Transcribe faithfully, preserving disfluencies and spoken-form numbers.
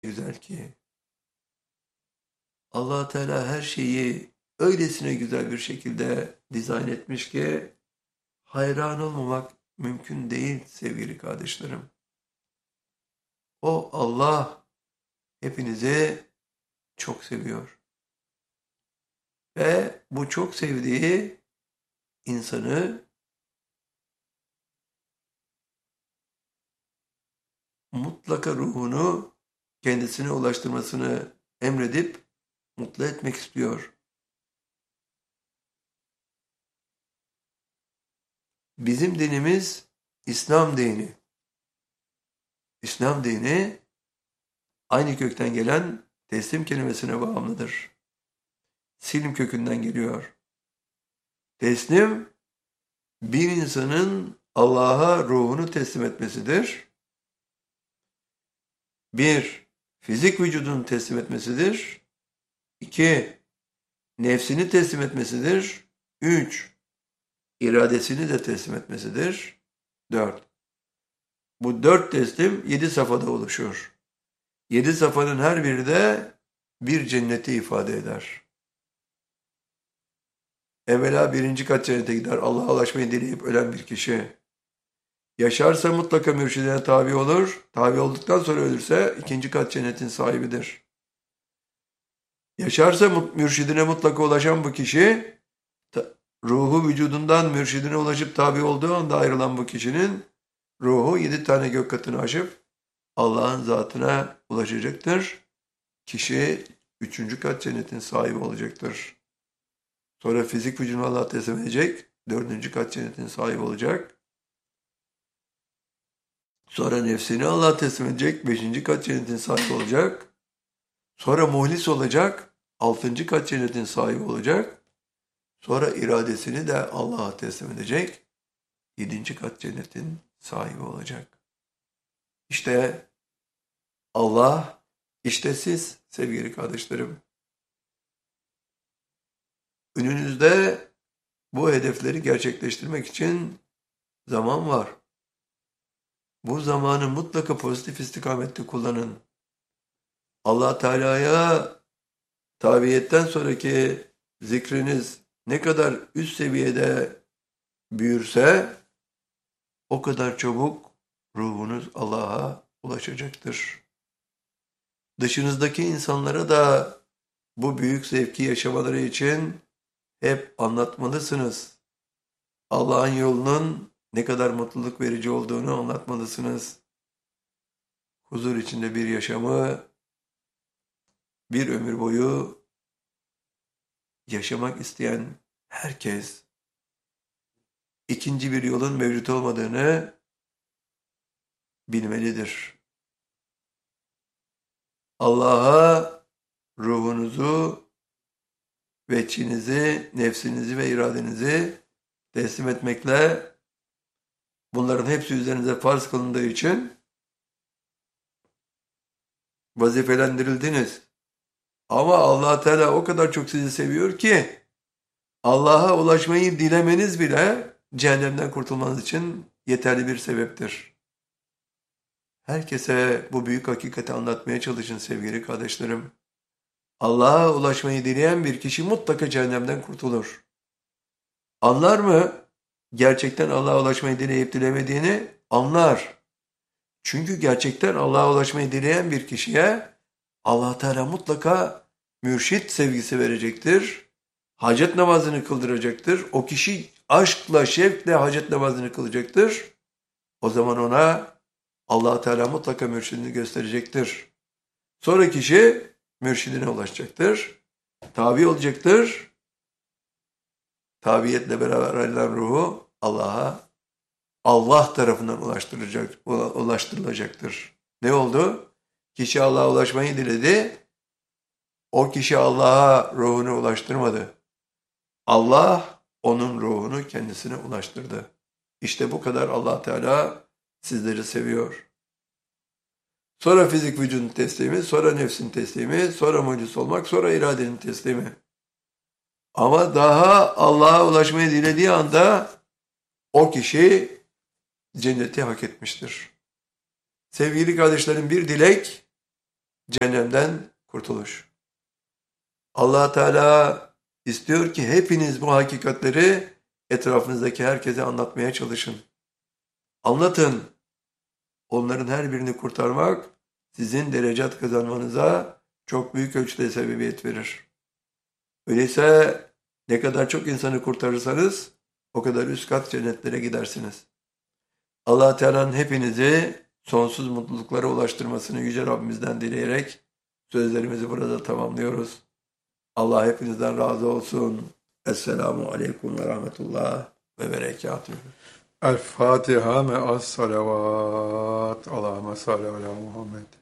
güzel ki Allah Teala her şeyi öylesine güzel bir şekilde dizayn etmiş ki hayran olmamak mümkün değil sevgili kardeşlerim. O Allah hepinizi çok seviyor. Ve bu çok sevdiği insanı mutlaka ruhunu kendisine ulaştırmasını emredip mutlu etmek istiyor. Bizim dinimiz İslam dini. İslam dini aynı kökten gelen teslim kelimesine bağımlıdır. Silm kökünden geliyor. Teslim, bir insanın Allah'a ruhunu teslim etmesidir. Bir, fizik vücudunu teslim etmesidir. İki, nefsini teslim etmesidir. Üç, iradesini de teslim etmesidir. Dört. Bu dört teslim yedi safhada oluşur. Yedi safhanın her biri de bir cenneti ifade eder. Evvela birinci kat cennete gider. Allah'a ulaşmayı dileyip ölen bir kişi. Yaşarsa mutlaka mürşidine tabi olur. Tabi olduktan sonra ölürse ikinci kat cennetin sahibidir. Yaşarsa mürşidine mutlaka ulaşan bu kişi, ruhu vücudundan mürşidine ulaşıp tabi olduğu anda ayrılan bu kişinin ruhu yedi tane gök katını aşıp Allah'ın zatına ulaşacaktır. Kişi üçüncü kat cennetin sahibi olacaktır. Sonra fizik vücudunu Allah'a teslim edecek. Dördüncü kat cennetin sahibi olacak. Sonra nefsini Allah'a teslim edecek. Beşinci kat cennetin sahibi olacak. Sonra muhlis olacak. Altıncı kat cennetin sahibi olacak. Sonra iradesini de Allah'a teslim edecek. Yedinci kat cennetin sahibi olacak. İşte Allah, işte siz sevgili kardeşlerim. Önünüzde bu hedefleri gerçekleştirmek için zaman var. Bu zamanı mutlaka pozitif istikamette kullanın. Allah Teala'ya tabiyetten sonraki zikriniz ne kadar üst seviyede büyürse o kadar çabuk ruhunuz Allah'a ulaşacaktır. Dışınızdaki insanlara da bu büyük zevki yaşamaları için hep anlatmalısınız. Allah'ın yolunun ne kadar mutluluk verici olduğunu anlatmalısınız. Huzur içinde bir yaşamı bir ömür boyu yaşamak isteyen herkes ikinci bir yolun mevcut olmadığını bilmelidir. Allah'a ruhunuzu, veçinizi, nefsinizi ve iradenizi teslim etmekle bunların hepsi üzerinize farz kılındığı için vazifelendirildiniz. Ama Allah Teala o kadar çok sizi seviyor ki Allah'a ulaşmayı dilemeniz bile cehennemden kurtulmanız için yeterli bir sebeptir. Herkese bu büyük hakikati anlatmaya çalışın sevgili kardeşlerim. Allah'a ulaşmayı dileyen bir kişi mutlaka cehennemden kurtulur. Anlar mı? Gerçekten Allah'a ulaşmayı dileyip dilemediğini anlar. Çünkü gerçekten Allah'a ulaşmayı dileyen bir kişiye Allah Teala mutlaka mürşit sevgisi verecektir. Hacet namazını kıldıracaktır. O kişi aşkla, şevkle hacet namazını kılacaktır. O zaman ona Allah Teala mutlaka mürşidini gösterecektir. Sonra kişi mürşidine ulaşacaktır. Tabi olacaktır. Tabiyetle beraber ayrılan ruhu Allah'a, Allah tarafından ulaştırılacak, ulaştırılacaktır. Ne oldu? Kişi Allah'a ulaşmayı diledi. O kişi Allah'a ruhunu ulaştırmadı. Allah onun ruhunu kendisine ulaştırdı. İşte bu kadar Allah Teala sizleri seviyor. Sonra fizik vücudun teslimi, sonra nefsin teslimi, sonra muciz olmak, sonra iradenin teslimi. Ama daha Allah'a ulaşmayı dilediği anda o kişi cenneti hak etmiştir. Sevgili kardeşlerim, bir dilek cehennemden kurtuluş. Allah Teala istiyor ki hepiniz bu hakikatleri etrafınızdaki herkese anlatmaya çalışın. Anlatın. Onların her birini kurtarmak sizin derecat kazanmanıza çok büyük ölçüde sebebiyet verir. Öyleyse ne kadar çok insanı kurtarırsanız o kadar üst kat cennetlere gidersiniz. Allah Teala'nın hepinizi sonsuz mutluluklara ulaştırmasını Yüce Rabbimizden dileyerek sözlerimizi burada tamamlıyoruz. Allah hepinizden razı olsun. Esselamu Aleyküm ve Rahmetullah ve Berekatuhu. El Fatiha me'as salavat. Allahümme salli ala Muhammed.